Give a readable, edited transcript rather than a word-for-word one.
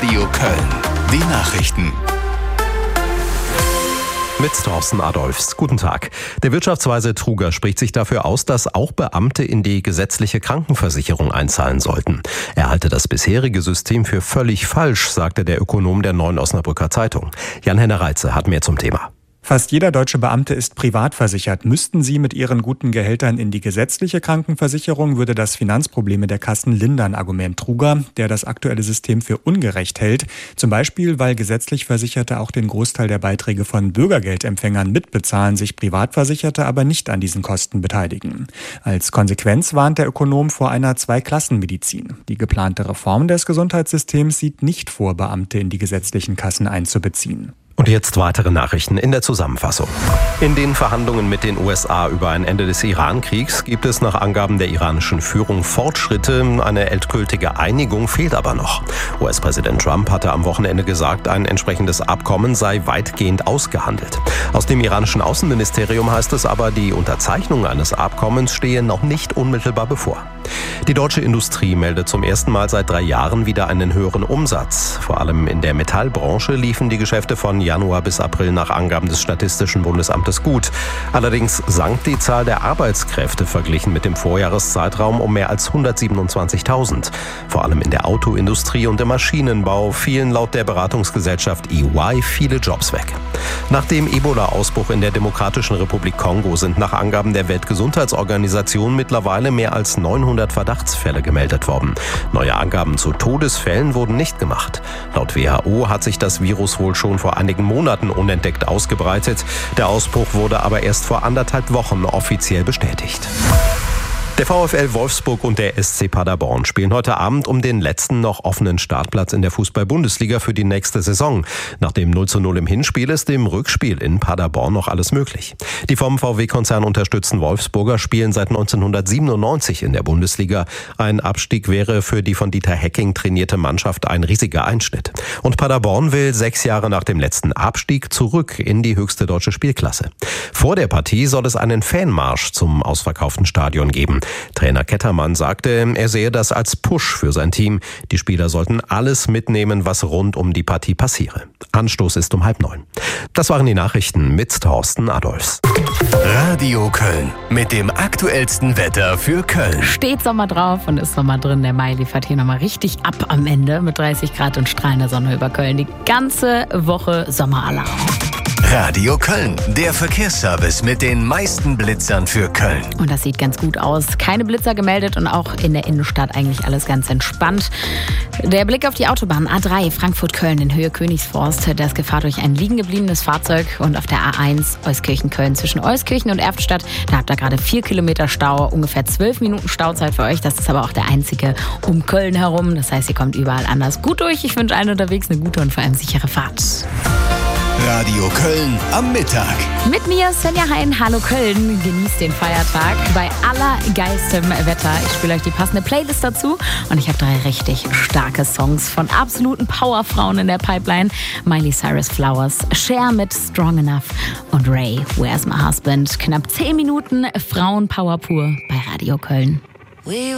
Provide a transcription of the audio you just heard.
Radio Köln. Die Nachrichten. Mit Thorsten Adolphs. Guten Tag. Der Wirtschaftsweise Truger spricht sich dafür aus, dass auch Beamte in die gesetzliche Krankenversicherung einzahlen sollten. Er halte das bisherige System für völlig falsch, sagte der Ökonom der Neuen Osnabrücker Zeitung. Jan-Henner Reitze hat mehr zum Thema. Fast jeder deutsche Beamte ist privat versichert. Müssten sie mit ihren guten Gehältern in die gesetzliche Krankenversicherung, würde das Finanzprobleme der Kassen lindern, Argument Truger, der das aktuelle System für ungerecht hält. Zum Beispiel, weil gesetzlich Versicherte auch den Großteil der Beiträge von Bürgergeldempfängern mitbezahlen, sich Privatversicherte aber nicht an diesen Kosten beteiligen. Als Konsequenz warnt der Ökonom vor einer Zweiklassenmedizin. Die geplante Reform des Gesundheitssystems sieht nicht vor, Beamte in die gesetzlichen Kassen einzubeziehen. Und jetzt weitere Nachrichten in der Zusammenfassung. In den Verhandlungen mit den USA über ein Ende des Iran-Kriegs gibt es nach Angaben der iranischen Führung Fortschritte. Eine endgültige Einigung fehlt aber noch. US-Präsident Trump hatte am Wochenende gesagt, ein entsprechendes Abkommen sei weitgehend ausgehandelt. Aus dem iranischen Außenministerium heißt es aber, die Unterzeichnung eines Abkommens stehe noch nicht unmittelbar bevor. Die deutsche Industrie meldet zum ersten Mal seit 3 Jahren wieder einen höheren Umsatz. Vor allem in der Metallbranche liefen die Geschäfte von Januar bis April nach Angaben des Statistischen Bundesamtes gut. Allerdings sank die Zahl der Arbeitskräfte verglichen mit dem Vorjahreszeitraum um mehr als 127.000. Vor allem in der Autoindustrie und im Maschinenbau fielen laut der Beratungsgesellschaft EY viele Jobs weg. Nach dem Ebola-Ausbruch in der Demokratischen Republik Kongo sind nach Angaben der Weltgesundheitsorganisation mittlerweile mehr als 900 Verdachtsfälle gemeldet worden. Neue Angaben zu Todesfällen wurden nicht gemacht. Laut WHO hat sich das Virus wohl schon vor einigen Monaten unentdeckt ausgebreitet. Der Ausbruch wurde aber erst vor 1,5 Wochen offiziell bestätigt. Der VfL Wolfsburg und der SC Paderborn spielen heute Abend um den letzten noch offenen Startplatz in der Fußball-Bundesliga für die nächste Saison. Nach dem 0:0 im Hinspiel ist im Rückspiel in Paderborn noch alles möglich. Die vom VW-Konzern unterstützten Wolfsburger spielen seit 1997 in der Bundesliga. Ein Abstieg wäre für die von Dieter Hecking trainierte Mannschaft ein riesiger Einschnitt. Und Paderborn will 6 Jahre nach dem letzten Abstieg zurück in die höchste deutsche Spielklasse. Vor der Partie soll es einen Fanmarsch zum ausverkauften Stadion geben. Trainer Kettermann sagte, er sehe das als Push für sein Team. Die Spieler sollten alles mitnehmen, was rund um die Partie passiere. Anstoß ist um 8:30. Das waren die Nachrichten mit Thorsten Adolphs. Radio Köln mit dem aktuellsten Wetter für Köln. Steht Sommer drauf und ist Sommer drin. Der Mai liefert hier nochmal richtig ab am Ende mit 30 Grad und strahlender Sonne über Köln. Die ganze Woche Sommeralarm. Radio Köln, der Verkehrsservice mit den meisten Blitzern für Köln. Und das sieht ganz gut aus. Keine Blitzer gemeldet und auch in der Innenstadt eigentlich alles ganz entspannt. Der Blick auf die Autobahn A3 Frankfurt-Köln in Höhe Königsforst. Da ist Gefahr durch ein liegen gebliebenes Fahrzeug. Und auf der A1 Euskirchen-Köln zwischen Euskirchen und Erftstadt. Da habt ihr gerade 4 Kilometer Stau, ungefähr 12 Minuten Stauzeit für euch. Das ist aber auch der einzige um Köln herum. Das heißt, ihr kommt überall anders gut durch. Ich wünsche allen unterwegs eine gute und vor allem sichere Fahrt. Radio Köln am Mittag. Mit mir, Svenja Hein. Hallo Köln. Genießt den Feiertag bei allergeilstem Wetter. Ich spiele euch die passende Playlist dazu. Und ich habe 3 richtig starke Songs von absoluten Powerfrauen in der Pipeline. Miley Cyrus Flowers, Cher mit Strong Enough und Ray, Where's My Husband. Knapp 10 Minuten Frauenpower pur bei Radio Köln.